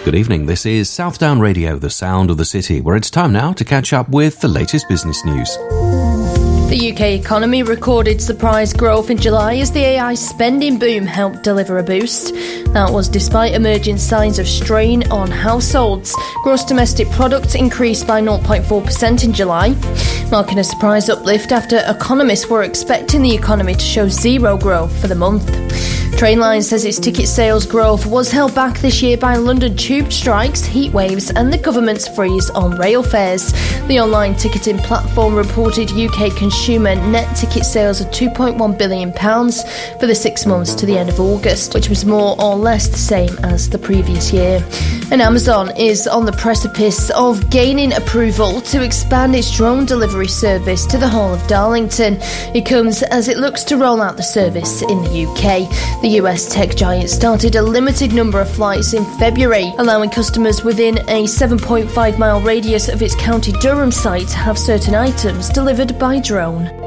Good evening, this is Southdown Radio, the sound of the city, where it's time now to catch up with the latest business news. The UK economy recorded surprise growth in July as the AI spending boom helped deliver a boost. That was despite emerging signs of strain on households. Gross domestic product increased by 0.4% in July, marking a surprise uplift after economists were expecting the economy to show zero growth for the month. Trainline says its ticket sales growth was held back this year by London tube strikes, heat waves and the government's freeze on rail fares. The online ticketing platform reported UK consumer net ticket sales of £2.1 billion for the 6 months to the end of August, which was more or less the same as the previous year. And Amazon is on the precipice of gaining approval to expand its drone delivery service to the whole of Darlington. It comes as it looks to roll out the service in the UK. The US tech giant started a limited number of flights in February, allowing customers within a 7.5-mile radius of its County Durham site to have certain items delivered by drone.